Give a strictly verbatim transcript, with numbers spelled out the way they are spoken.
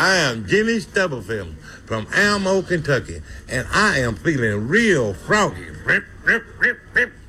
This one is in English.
I am Jimmy Stubblefield from Elmo, Kentucky, and I am feeling real froggy. Rip, rip, rip, rip.